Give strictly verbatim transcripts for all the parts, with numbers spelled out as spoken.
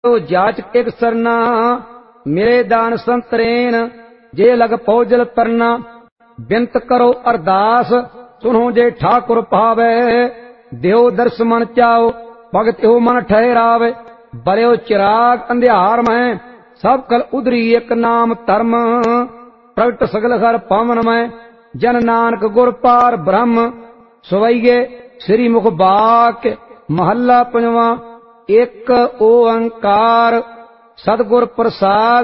जाच एक सरना, मेरे दान संतरेन, जे लग पौजल तरना। बिनत करो अरदास, सुनो जे ठाकुर पावे। देव दर्श मन चाओ, भगत हो मन ठहरावे। बलियो चिराग अंधियार में, सब कल उधरी एक नाम धर्म। प्रगट सगल हर पावन में, जन नानक गुर पार ब्रह्म। सवैये श्री मुख वाक्य, महला पंजवा। एक ओंकार सतगुर प्रसाद,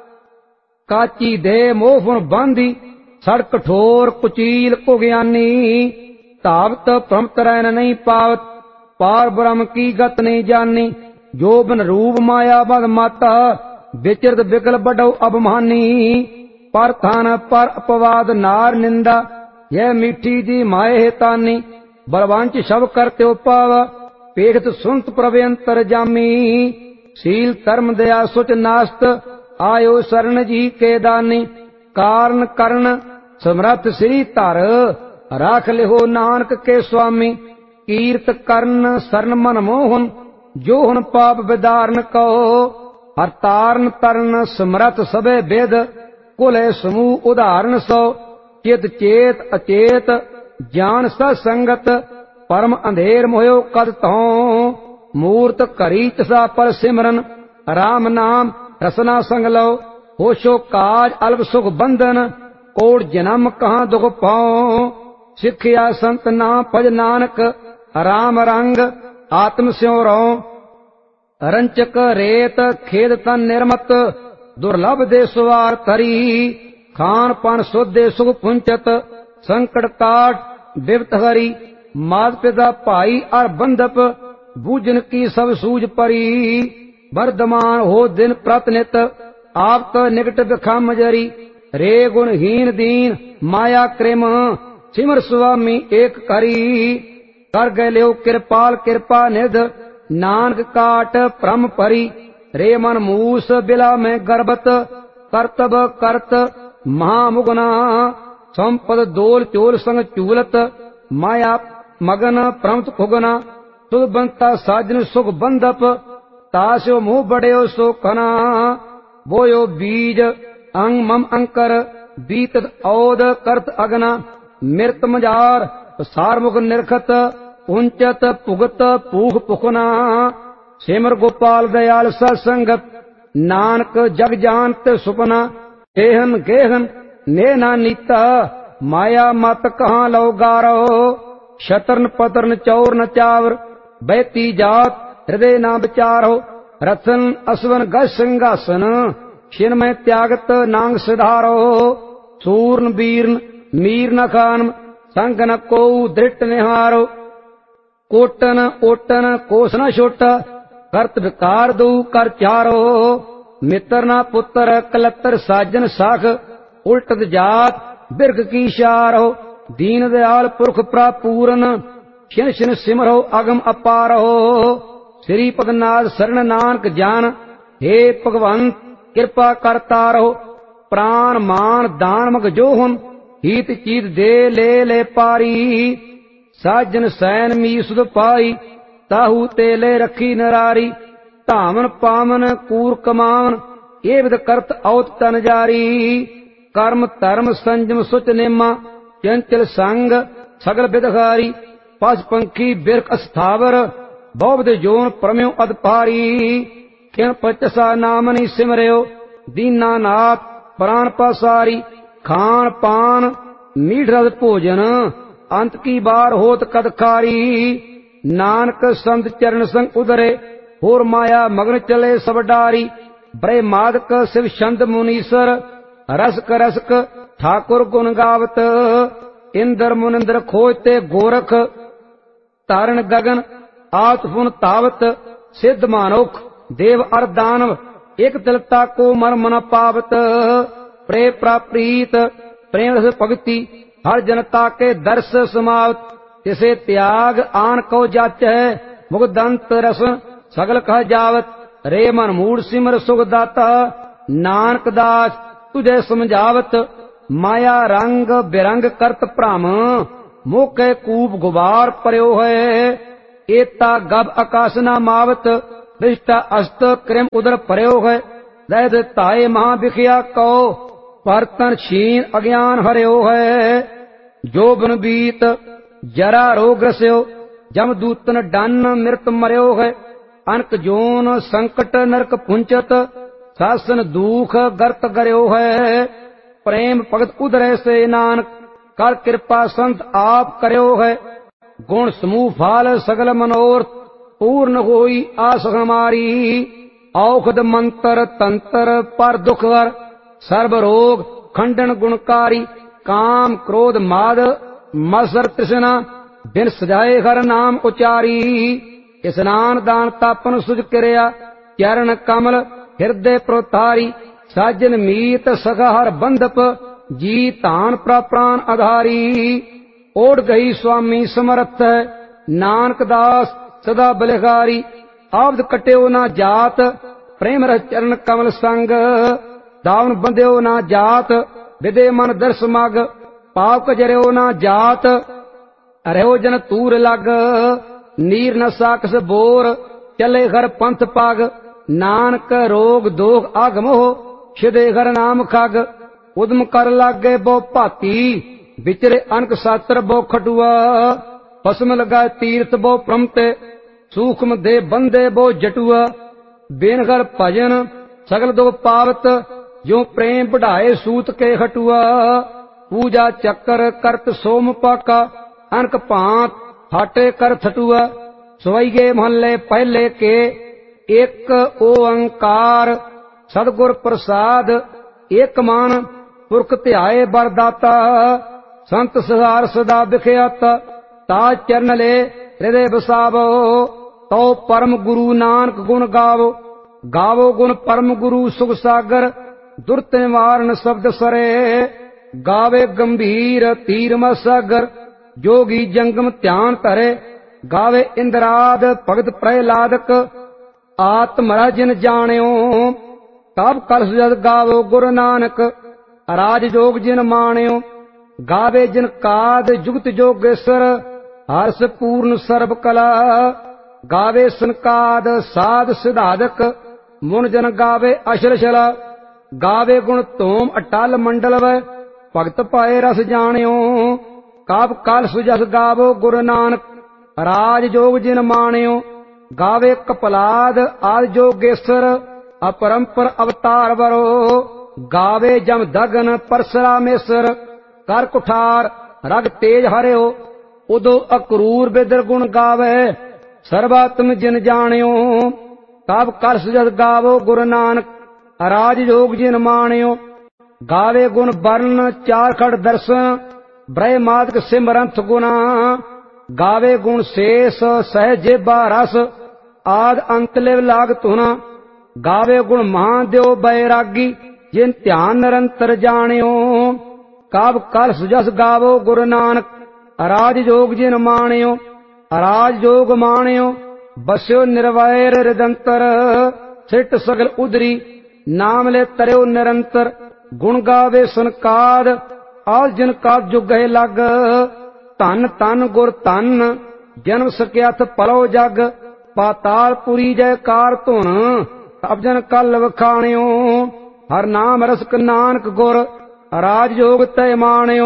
काची दे मोहन बांधी। सड़ कठोर कुचील कुज्ञानी, धावत प्रमत रैन नहीं पावत। पार ब्रह्म की गत नहीं जानी, जो बिन रूप माया बद माता। विचरत बिकल बडो अभिमानी, पर थान पर अपवाद नार निंदा। यह मीठी जी माए तानी, बलवंच शब करते पाव। पेखत सुनत प्रभयंतर जामी, शील धर्म दया सुच नास्त। आयो शरण जी के दानी, कारण करण समरथ श्री धर। राख लिहो नानक के स्वामी, कीर्त करण शरण मन मोहन। जोहन पाप विदारण कहो, हर तारण तरन समरथ सबे वेद। कुल समूह उदाहरण सो, चित चेत अचेत ज्ञान सत्संगत। परम अंधेर मोयो कद तहों, मूर्त करी तसा पर सिमरन। राम नाम रसना संग लो, होशो काज अल्प सुख बंधन। कोट जन्म कहाँ दुख पाओ, सिखिया संत नाम भज नानक। राम रंग आत्म स्यों रहो, रंचक रेत खेद तन निर्मत। दुर्लभ दे सुवार तरी, खान पान शुद्ध सुख पुंचत। संकट काट बिपत हरी, मात पिता भाई और बंधप। बूझन की सब सूझ परी, वर्धमान हो दिन प्रतिनित। आप निकट बिखम जरी, रे गुणहीन दीन माया कृम। सिमर स्वामी एक करी, कर गए कृपाल कृपा निध। नानक काट भ्रम परी, रे मन मूस बिला में गर्भत। करतब करत महामुगना, संपद दोल चोल संग चूलत। माया मगन प्रमत खुगना, सुध बनता साजन सुख बंधप। तास्यो मुंह बड़े सो कना, बोयो बीज अंग मम अंकर। बीतत औद करत अगना, मृत मजार सारमुख निरखत। उंचत पुगत पूख पुखना, सिमर गोपाल दयाल सत्संगत। नानक जग जानत सुपना, गेहन गेहन ने ना नीता। माया मत कहाँ लो गारो, शतरन पतरन चौर न चावर। बैती जात हृदय ना विचारो, रतन असवन गज सिंहासन। क्षण में त्यागत नांग सिधारो, सूर्न बीरन मीर न खान। संग न को दृष्ट निहारो, कोटन ओटन कोस न छोटा। करत विकार दू कर चारो, मित्र न पुत्र कलतर साजन साख। उल्टत जात बिरख की शारो, दीन दयाल पुरख प्रापूरन। क्षण क्षण सिमरो अगम अपारो, श्री पदनाथ शरण नानक जान। हे भगवंत कृपा करता रहो, प्राण मान दान मग जोहन। हीत चीत दे ले ले पारी, साजन सैन मी सुध पाई। ताहू ते ले रखी नरारी, धामन पावन कूर कमावन। ये विद करत औत तन जारी, कर्म धर्म संजम सुच नेमा। चंचल संग सगल बिदहारी, पश पंखी बिरख अस्थावर। बहुविध जोन प्रम्यो अदपारी, किन पचसा नामनि सिमरयो। दीना नाथ प्राण पासारी, खान पान मीठ रस भोजन। अंत की बार होत कदकारी, नानक संत चरण संग उदरे। होर माया मगन चले सब डारी, ब्रह मादक शिव छंद मुनीश्वर। रसक रसक ठाकुर गुण गावत, इंद्र मुनिंद्र खोजते गोरख। तारण गगन आत पुन तावत, सिद्ध मानुख देव अर दानव। एक तिलता को मर्म न पावत, प्रे प्राप्रीत प्रेम रस भगति। हर जनता के दर्श समावत, तिसे त्याग आन को जाच है। मुगदंत रस सगल कह जावत, रे मन मूड सिमर सुख दाता। नानक दास तुझे समझावत, माया रंग बिरंग करत भ्रम। मोके कूप गुबार पर्यो है, एता गब आकाश न मावत। दृष्टा अस्त कृम उदर पर्यो है दैत ताए महा बिखिया कौ परतन छीन अज्ञान हर्यो है जोबन बीत जरा रोग रस्यो जम दूतन डन मृत मर्यो है अनक जोन संकट नरक पुंचत शासन दुख गर्त गर्यो है प्रेम भगत उदरे से नानक कर कृपा संत आप कर्यो है गुण समूह फाल सगल मनोरथ पूर्ण होई आस हमारी औषध मंत्र तंत्र पर दुख हर सर्व रोग खंडन गुणकारी काम क्रोध माद मत्सर तृष्णा बिन सजाए हर नाम उचारी स्नान दान तापन सुज क्रिया चरण कमल हृदय प्रोतारी साजन मीत सखा हर बंधप जी तान प्राण आधारी ओढ़ गई स्वामी समर्थ नानक दास सदा बलिहारी आबद कट्यो ना जात प्रेम रस चरण कमल संग दावन बंध्यो ना जात विदे मन दर्श मग पाप कजर्यो ना जात रहो जन तूर लग नीर न साकस बोर चले घर पंथ पग नानक रोग दोग आगमो छिदे घर नाम खग उदम कर लागे बो भाती विचरे अनक शास्त्र बो खटुआ पसम लगा तीर्थ बो प्रमते सूक्ष्म दे बंदे बो जटुआ बेनगर भजन सगल दो पावत जो प्रेम बढ़ाए सूत के हटुआ पूजा चक्कर करत सोम पाका अनक पांत फाटे कर थटुआ सवैये मोहल्ले पहले के एक ओंकार सदगुर प्रसाद एक मान पुरख ध्याए बरदाता संत सहार सदा बिख्यात ताज चरण ले हृदय बसावो तो परम गुरु नानक गुण गावो गावो गुण परम गुरु सुख सागर दुर्त निवारण शब्द सरे गावे गंभीर तीर मसागर जोगी जंगम ध्यान धरे गावे इंद्राद भगत प्रहलादक आत्मरा जिन जाण्यो तब कलश जद गावो गुरु नानक राज जोग जिन माण्यो गावे जिन काद जुगत जोगेश्वर हर्ष पूर्ण सर्व कला गावे सनकाद साध सिधादक मुन जन गावे अशलशला गावे गुण तोम अटल मंडल व भगत पाए रस जाण्यो काब काल सुजस गावो गुरु नानक राज जोग जिन माण्यो गावे कपलाद आदि जोगेश्वर अपरंपर अवतार वरो गावे जम दगन परशुरामेश्वर कर कुठार रग तेज हरियो उदो अक्रूर बिदर गुण गावे सर्वात्म जिन जाण्यो तब कर सुजत गावो गुरु नानक राज जोग जिन माण्यो गावे गुण वर्ण चार खड़ दर्शन ब्रह्मादक सिमरंथ गुना गावे गुण शेष सहजे रस आद अंत लिव लाग तुना गावे गुण महादेव बैरागी जिन ध्यान निरंतर जाण्यो काब कल सुजस गावो गुरु नानक राज जोग जिन माण्यो राज जोग माण्यो बस्यो निर्वैर हृदंतर सिट सगल उदरी नाम ले तरयो निरंतर गुण गावे सनकाद आल जिन का जुग है लग धन तन गुर धन जन्म सकियाथ पलो जग पाताल पुरी जयकार धुन तब जन कल वखाण्यो हर नाम रसक नानक गुर राज जोग तय माण्यो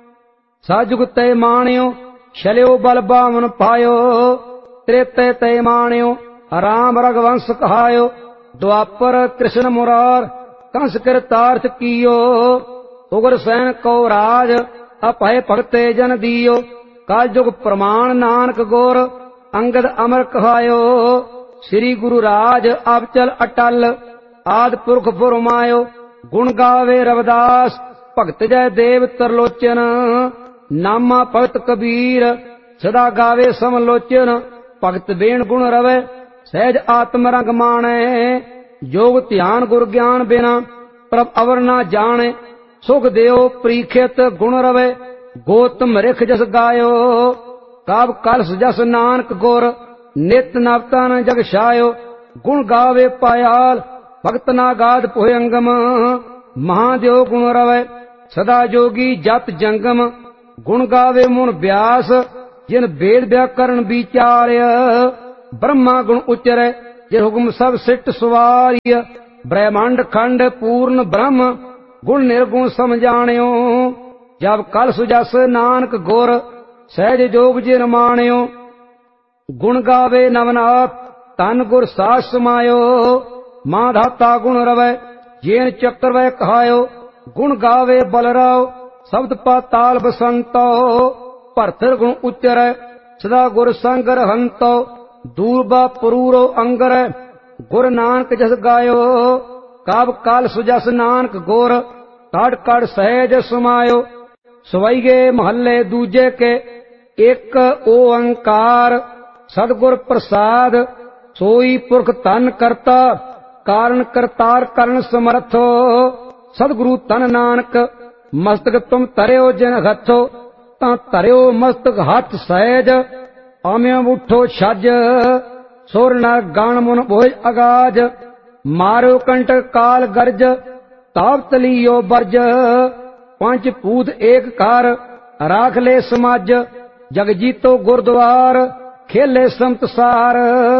साजुग तय माण्यो शल्यो बल बावन पायो त्रेते तय माण्यो राम रघुवंश कहायो द्वापर कृष्ण मुरार कंस कृतार्थ कियो उग्र सैन को राज अपय भगते जन दियो काल जुग प्रमाण नानक गोर अंगद अमर कहायो श्री गुरु राज अबचल अटल आद पुरख फुरमायो गुण गावे रविदास भगत जय देव तरलोचन नामा भगत कबीर सदा गावे समलोचन भगत बेण गुण रवे सहज आत्म रंग माणे योग ध्यान गुर ज्ञान बिना प्रभ अवर ना जाने सुख देव प्रीखित गुण रवे गोतम रिख जस गायो काब कलस जस नानक गुर नित नवतन जग छायो गुण गावे पायाल भगत ना गाद पोह अंगम महादेव गुण रवे सदा जोगी जत जंगम गुण गावे मुन व्यास जिन वेद व्याकरण विचार्य ब्रह्मा गुण उचरे जे हुक्म सब सिट सुवारिय ब्रह्मांड खंड पूर्ण ब्रह्म गुण निर्गुण समझाणियो जब कल सुजस नानक गुर सहज जोग जिन माणियो गुण गावे नवनाथ तन गुर सास समायो मां धाता गुण रवै जेन चक्र वै कहायो गुण गावे बलराव शब्द पाताल बसंतो भरतर गुण उच्चरै सदा गुर संग रहंतो दूरबा परूरो अंगर गुर नानक जस गायो काब काल सुजस नानक गुर काड़ काड़ सहज समायो सवैगे महल्ले दूजे के एक ओंकार सदगुर प्रसाद सोई पुरख तन करता कारण करतार करण समर्थो सदगुरु तन नानक मस्तक तुम तरियो जिन हथो तां तरियो मस्तक हथ सहज आम्यो उठो छज सुर नर गण मुन भोज अगाज मारो कंटक काल गर्ज ताप तलियो बरज पंच पूत एक कार राख ले समाज जग जीतो गुरद्वार खेले संतसार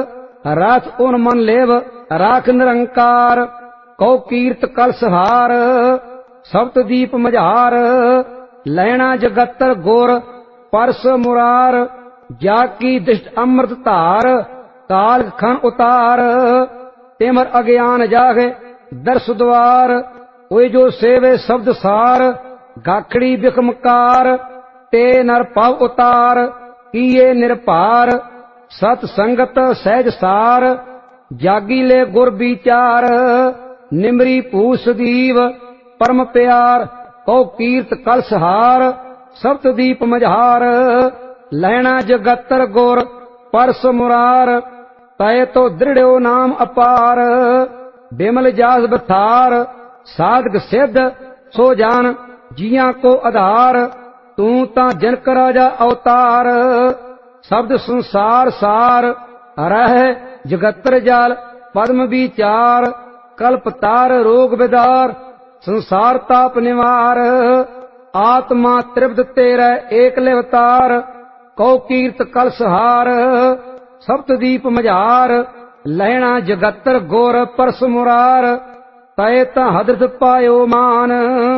रास उन मन लेव राख निरंकार कौ कीर्त कलसहार सप्त दीप मझार लैना जगतर गोर परस मुरार जाकी दृष्ट अमृत धार काल खन उतार तेमर अज्ञान जागे दर्श द्वार ओए जो सेवे शब्द सार गाखड़ी बिखमकार ते नर पाव उतार किए निरपार सत संगत सहज सार जागी ले गुर विचार निमरी पूस दीव परम प्यार कौ कीर्त कलसहार सप्त दीप मझार लैना जगतर गुर परस मुरार तय तो दृढ़ो नाम अपार बिमल जास बथार साधक सिद्ध सो जान जिया को आधार तू ता जनक राजा अवतार शब्द संसार सार रह जगतर जाल पद्म विचार कल्पतार रोग विदार संसार ताप निवार आत्मा तृप्त तेरे एक अवतार कौ कीर्त कलसहार सप्त दीप मझार लहना जगतर गोर परस मुरार तय ता हदरत पायो मान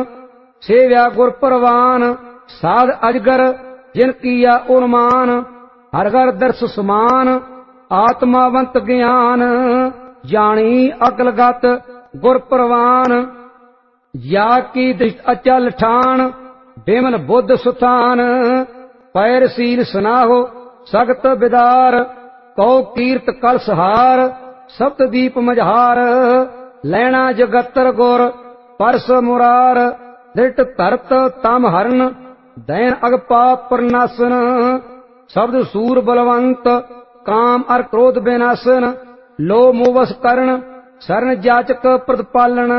सेव्या गुर परवान साध अजगर जिन किया उन्मान हर घर दर्श समान आत्मावंत ज्ञान जानी अकलगत गुर परवान या की दृष्ट अचल ठान बिमल बुद्ध सुथान पैरशील सुनाहो सगत बिदार कौ कीर्त कलसहार सप्त दीप मझार लैना जगतर गुर परस मुरार दृट तरत तम हरण दैन अगपा प्रनाशन शब्द सूर बलवंत काम अर क्रोध विनाशन लो मोवस करण शरण जाचक प्रतिपालन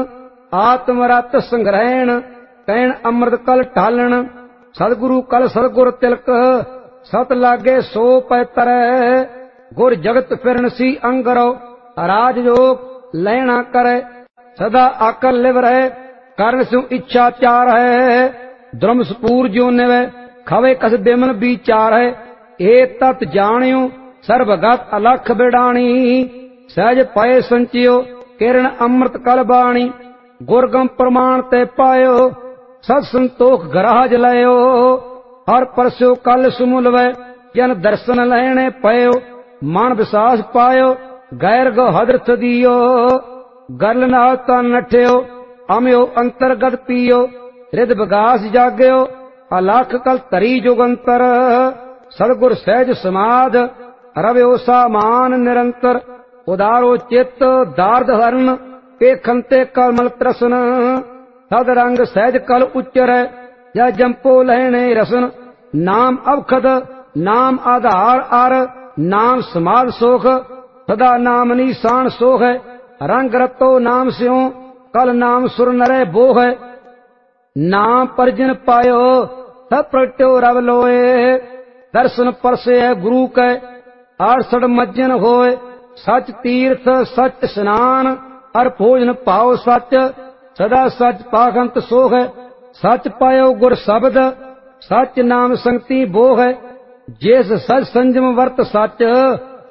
आत्मरत संग्रहण कैण अमृत कल ढालन सदगुरु कल सदगुर तिलक सत लागे सो पैतर गुर जगत फिरन सी अंगरो राज योग लैना करे सदा आकल लिव रहे करण स्यु इच्छा चार है द्रम सपूर जो निवे खवे कस बिमन विचार है ए तत् जानियो सर्वगत अलख बिडाणी सहज पय संचियो किरण अमृत कल बाणी गुरगम प्रमाण ते पायो सत संतोख गराज लयो हर परस्यो कल सुमुलवै जन दर्शन लैणे पयो मन विश्वास पायो गैर गो हदरथ दियो गरल नाल तन नठियो अम्यो अंतरगत पियो हृद विगास जाग्यो अलख कल तरी जुगंतर सदगुर सहज समाध रव्यो सामान निरंतर उदारो चित्त दार्द हरण पेखंते कमल त्रसन सद रंग सहज कल उच्चर या जंपो लहणे रसन नाम अवखद नाम आधार आर नाम समाध सोख सदा नाम निशान सोख है रंग रतो नाम स्यो कल नाम सुर नरे बोह है नाम परजन पायो सब प्रगट्यो रव लोए दर्शन परसे है गुरु के आठसठ मज्जन होए सच तीर्थ सच स्नान अर भोजन पाओ सच सदा सच पाखंत सोह है सच पायो गुर शब्द सच नाम संगति बोह है जिस सच संजम वर्त सच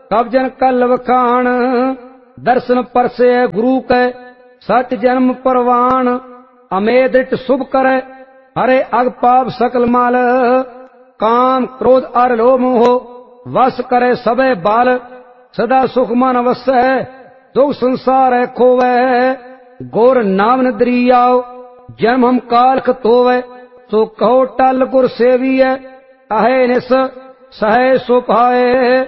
कब जन कल वखाण दर्शन परसे गुरु कै सच जन्म परवान अमेद रिट शुभ करे हरे अग पाप सकल माल काम क्रोध अर लोभ मोह वस करे सबे बाल सदा सुख मन वसै दुख संसार है खोवै गोर नाम न दरियाओ जन्म हम काल खतोवै सो कहो टल गुर सेवी है अहे निस सहे सो पाए